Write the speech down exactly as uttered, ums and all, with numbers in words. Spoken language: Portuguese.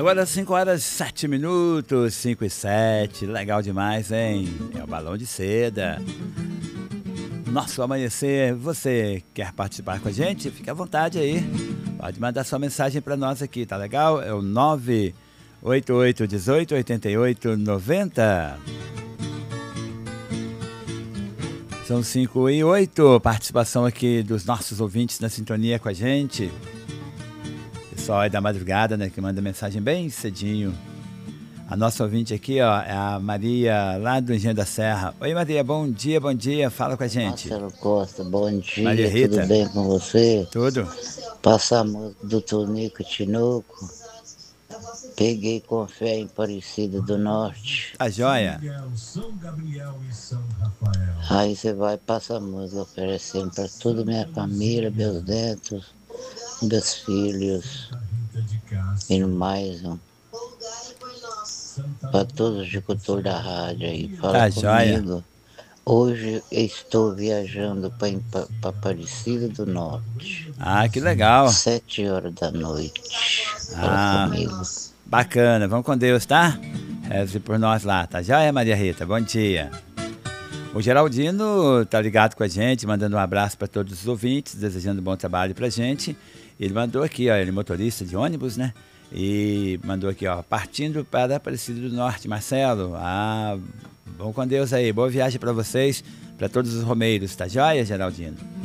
Agora cinco horas e sete minutos, cinco e sete, legal demais, hein? É o Balão de Seda. Nosso amanhecer, você quer participar com a gente? Fique à vontade aí. Pode mandar sua mensagem para nós aqui, tá legal? É o nove oito oito, um oito, oito oito, nove zero. São cinco e oito, participação aqui dos nossos ouvintes na sintonia com a gente. Pessoal aí da madrugada, né, que manda mensagem bem cedinho. A nossa ouvinte aqui, ó, é a Maria, lá do Engenho da Serra. Oi, Maria, bom dia, bom dia, fala com a gente. Marcelo Costa, bom dia, Maria Rita. Tudo bem com você? Tudo. Passamos do Tonico Tinoco, peguei com fé em Aparecida do Norte. A joia. Aí você vai passar música oferecendo para toda a minha família, meus netos, meus filhos, e mais um. Para todos os agricultores da rádio aí, fala Tá comigo. joia. Hoje estou viajando para Aparecida do Norte. Ah, que legal. Sete horas da noite. Fala Ah, comigo. bacana. Vamos com Deus, tá? Reze por nós lá, tá joia, Maria Rita? Bom dia. O Geraldino tá ligado com a gente, mandando um abraço para todos os ouvintes, desejando bom trabalho pra gente. Ele mandou aqui, ó, ele é motorista de ônibus, né? E mandou aqui, ó, partindo para Aparecida do Norte, Marcelo. Ah, vamos com Deus aí. Boa viagem para vocês, para todos os romeiros, tá joia, Geraldino?